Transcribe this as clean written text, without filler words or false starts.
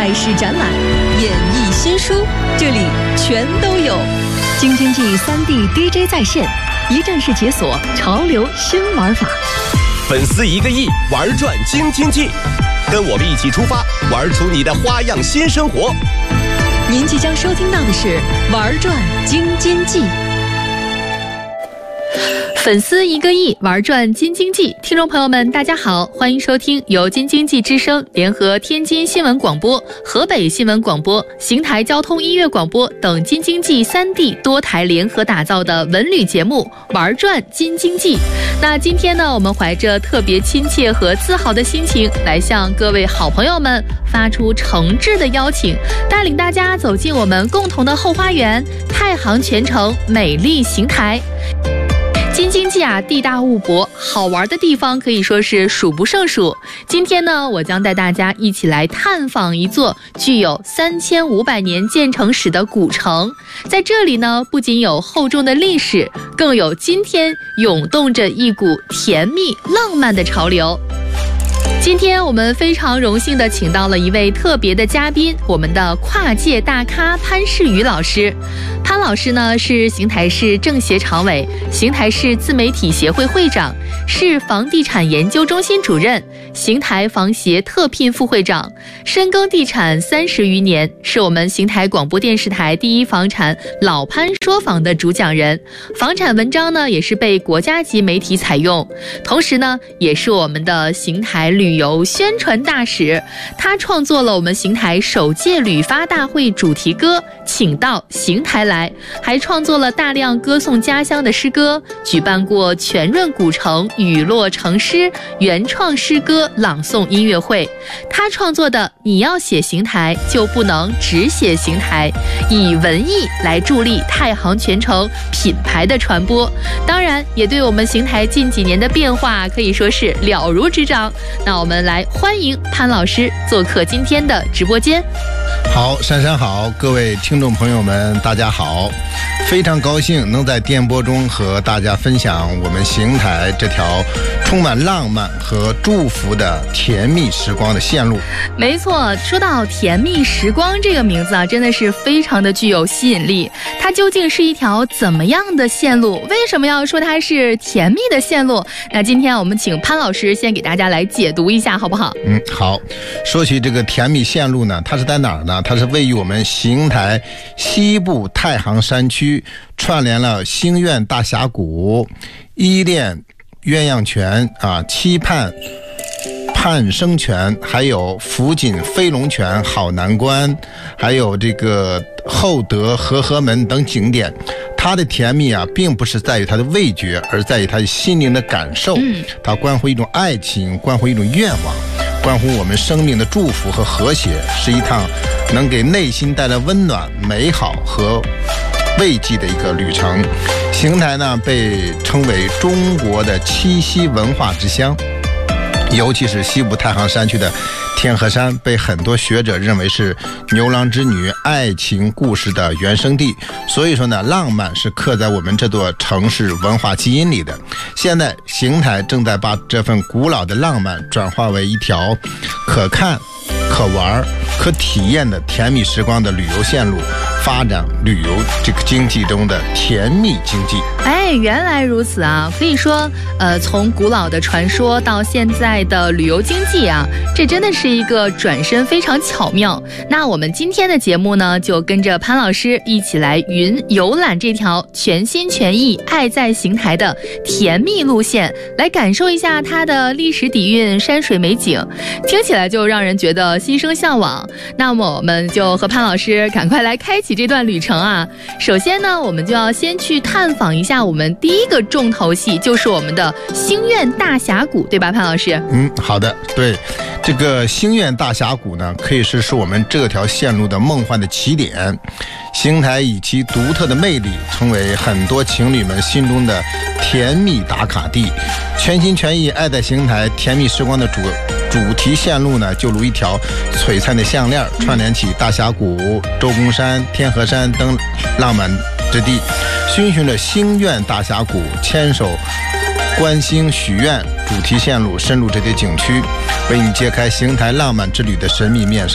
赛事展览、演艺新书，这里全都有。京津冀3D DJ 在线，一站式解锁潮流新玩法。 粉丝1个亿，玩转京津冀，跟我们一起出发，玩出你的花样新生活。 您即将收听到的是玩转京津冀。 粉丝1个亿，玩转京津冀。听众朋友们大家好，欢迎收听由京津冀之声联合天津新闻广播、河北新闻广播、邢台交通音乐广播等京津冀3D 多台联合打造的文旅节目玩转京津冀。那今天呢，我们怀着特别亲切和自豪的心情，来向各位好朋友们发出诚挚的邀请，带领大家走进我们共同的后花园——太行泉城美丽邢台。京津冀啊，地大物博，好玩的地方可以说是数不胜数。今天呢，我将带大家一起来探访一座具有3500年建城史的古城。在这里呢，不仅有厚重的历史，更有今天涌动着一股甜蜜浪漫的潮流。今天我们非常荣幸地请到了一位特别的嘉宾，我们的跨界大咖潘世宇老师。潘老师呢是邢台市政协常委、邢台市自媒体协会会长，市房地产研究中心主任，邢台房协特聘副会长，深耕地产30余年，是我们邢台广播电视台第一房产老潘说房的主讲人，房产文章呢也是被国家级媒体采用，同时呢也是我们的邢台旅游宣传大使。他创作了我们邢台首届旅发大会主题歌《请到邢台来》，还创作了大量歌颂家乡的诗歌，举办过全润古城雨落成诗原创诗歌朗诵音乐会。他创作的你要写邢台就不能只写邢台，以文艺来助力太行泉城品牌的传播，当然也对我们邢台近几年的变化可以说是了如指掌。那我们来欢迎潘老师做客今天的直播间。 好，珊珊好，各位听众朋友们大家好，非常高兴能在电波中和大家分享我们邢台这条充满浪漫和祝福的甜蜜时光的线路。 没错，说到甜蜜时光这个名字啊，真的是非常的具有吸引力。它究竟是一条怎么样的线路？为什么要说它是甜蜜的线路？那今天我们请潘老师先给大家来解读一下好不好？ 好。说起这个甜蜜线路呢，它是在哪儿呢？它是位于我们邢台西部太行山区，串联了星苑大峡谷、依恋鸳鸯泉期盼盼生泉，还有福锦飞龙泉、好南关，还有这个厚德和合门等景点。它的甜蜜啊，并不是在于它的味觉，而在于它心灵的感受。它关乎一种爱情，关乎一种愿望，关乎我们生命的祝福和和谐，是一趟能给内心带来温暖、美好和慰藉的一个旅程。邢台呢，被称为中国的七夕文化之乡，尤其是西部太行山区的天河山，被很多学者认为是牛郎织女爱情故事的原生地。所以说呢，浪漫是刻在我们这座城市文化基因里的。现在邢台正在把这份古老的浪漫转化为一条可看、可玩、可体验的甜蜜时光的旅游线路，发展旅游这个经济中的甜蜜经济。 原来如此啊！可以说，从古老的传说到现在的旅游经济啊，这真的是一个转身非常巧妙。那我们今天的节目呢，就跟着潘老师一起来游览这条全心全意爱在邢台的甜蜜路线，来感受一下它的历史底蕴、山水美景，听起来就让人觉得心生向往。那么我们就和潘老师赶快来开启这段旅程啊！首先呢，我们就要先去探访一下我们第一个重头戏，就是我们的星苑大峡谷，对吧，潘老师？ 好的，对。这个星苑大峡谷呢，可以是我们这条线路的梦幻的起点。邢台以其独特的魅力，成为很多情侣们心中的甜蜜打卡地。全心全意爱在邢台甜蜜时光的主题线路呢，就如一条璀璨的项链，串联起大峡谷、周公山、天河山等浪漫之地，循循着星苑大峡谷，牵手观星许愿主题线路，深入这些景区，为你揭开邢台浪漫之旅的神秘面纱。